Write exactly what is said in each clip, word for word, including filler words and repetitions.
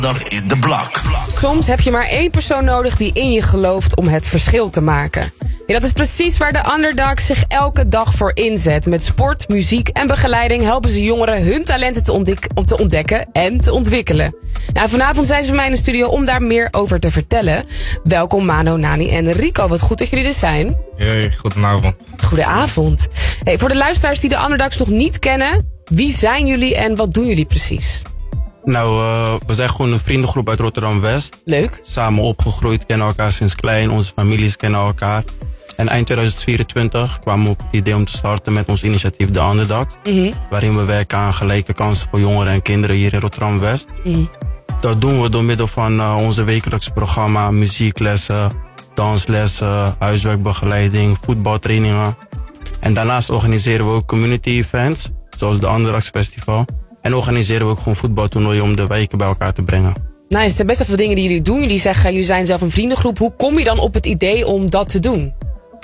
Dag in de blok. Soms heb je maar één persoon nodig die in je gelooft om het verschil te maken. Ja, dat is precies waar de Underdogs zich elke dag voor inzet. Met sport, muziek en begeleiding helpen ze jongeren hun talenten te, ontdek- om te ontdekken en te ontwikkelen. Nou, vanavond zijn ze bij mij in de studio om daar meer over te vertellen. Welkom Mano, Nani en Rico. Wat goed dat jullie er zijn. Hey, goedenavond. Goedenavond. Hey, voor de luisteraars die de Underdogs nog niet kennen, wie zijn jullie en wat doen jullie precies? Nou, uh, we zijn gewoon een vriendengroep uit Rotterdam-West. Leuk. Samen opgegroeid, kennen elkaar sinds klein. Onze families kennen elkaar. En eind tweeduizend vierentwintig kwamen we op het idee om te starten met ons initiatief The Underdogs. Mm-hmm. Waarin we werken aan gelijke kansen voor jongeren en kinderen hier in Rotterdam-West. Mm-hmm. Dat doen we door middel van uh, onze wekelijkse programma, muzieklessen, danslessen, huiswerkbegeleiding, voetbaltrainingen. En daarnaast organiseren we ook community events, zoals de Underdogs Festival. En organiseren we ook gewoon voetbaltoernooien om de wijken bij elkaar te brengen. Nou, er zijn best wel veel dingen die jullie doen. Jullie zeggen, jullie zijn zelf een vriendengroep. Hoe kom je dan op het idee om dat te doen?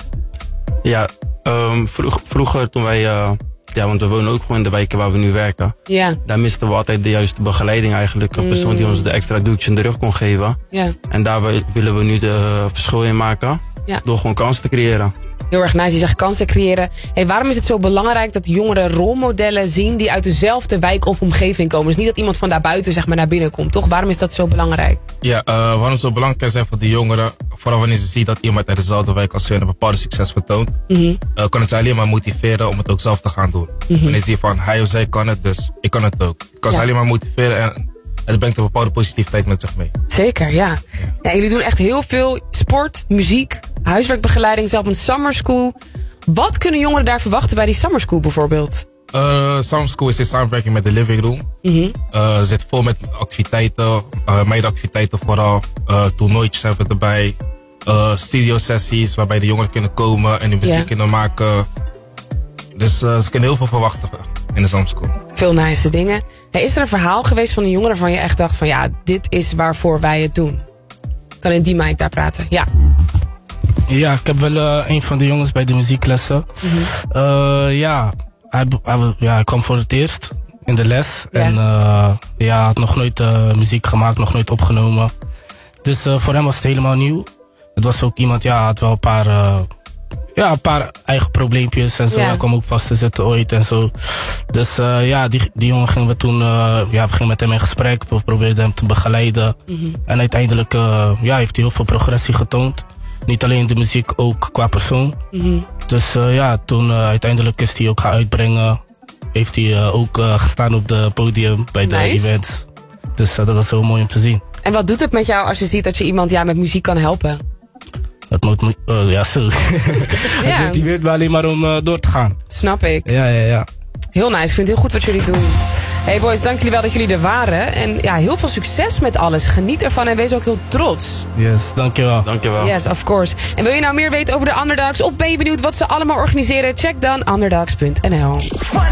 Ja, um, vroeg, vroeger toen wij... Uh, ja, want we wonen ook gewoon in de wijken waar we nu werken. Ja. Daar misten we altijd de juiste begeleiding eigenlijk. Een persoon die ons de extra duwtje in de rug kon geven. Ja. En daar willen we nu de uh, verschil in maken. Ja. Door gewoon kansen te creëren. Heel erg nice, je zegt kansen creëren. Hey, waarom is het zo belangrijk dat jongeren rolmodellen zien die uit dezelfde wijk of omgeving komen? Dus niet dat iemand van daarbuiten zeg maar naar binnen komt, toch? Waarom is dat zo belangrijk? Ja, uh, waarom het zo belangrijk is voor de jongeren, vooral wanneer ze zien dat iemand uit dezelfde wijk als ze een bepaalde succes vertoont, mm-hmm. uh, kan het ze alleen maar motiveren om het ook zelf te gaan doen. Mm-hmm. Wanneer ze zien van hij of zij kan het, dus ik kan het ook. Ik kan ja. ze alleen maar motiveren en het brengt een bepaalde positiviteit met zich mee. Zeker, ja. ja. ja jullie doen echt heel veel sport, muziek, huiswerkbegeleiding, zelf een summer school. Wat kunnen jongeren daar verwachten bij die summer school bijvoorbeeld? Uh, summer school is in samenwerking met de Living Room. Mm-hmm. Uh, zit vol met activiteiten, uh, meidenactiviteiten vooral. Uh, toernooitjes hebben we erbij. Uh, studio sessies waarbij de jongeren kunnen komen en hun muziek ja. kunnen maken. Dus uh, ze kunnen heel veel verwachten in de summer school. Veel nice dingen. Hey, is er een verhaal geweest van een jongere waarvan je echt dacht van ja, dit is waarvoor wij het doen? Ik kan in die mic daar praten, ja. Ja, ik heb wel uh, een van de jongens bij de muzieklessen. Mm-hmm. Uh, ja, hij, hij, ja, hij kwam voor het eerst in de les. Ja. En uh, ja, had nog nooit uh, muziek gemaakt, nog nooit opgenomen. Dus uh, voor hem was het helemaal nieuw. Het was ook iemand, ja, had wel een paar, uh, ja, een paar eigen probleempjes en zo. Ja. Hij kwam ook vast te zitten ooit en zo. Dus uh, ja, die, die jongen gingen we toen, uh, ja, we gingen met hem in gesprek. We probeerden hem te begeleiden. Mm-hmm. En uiteindelijk uh, ja, heeft hij heel veel progressie getoond. Niet alleen de muziek, ook qua persoon. Mm-hmm. Dus uh, ja, toen uh, uiteindelijk is hij ook gaan uitbrengen. Heeft hij uh, ook uh, gestaan op het podium bij de nice. events. Dus uh, dat was heel mooi om te zien. En wat doet het met jou als je ziet dat je iemand ja, met muziek kan helpen? Dat moet, uh, ja, zo. Ja. Het motiveert me alleen maar om uh, door te gaan. Snap ik. Ja, ja, ja. Heel nice, ik vind het heel goed wat jullie doen. Hey boys, dank jullie wel dat jullie er waren. En ja, heel veel succes met alles. Geniet ervan en wees ook heel trots. Yes, dankjewel. Dankjewel. Yes, of course. En wil je nou meer weten over de Underdogs of ben je benieuwd wat ze allemaal organiseren? Check dan underdogs punt n l.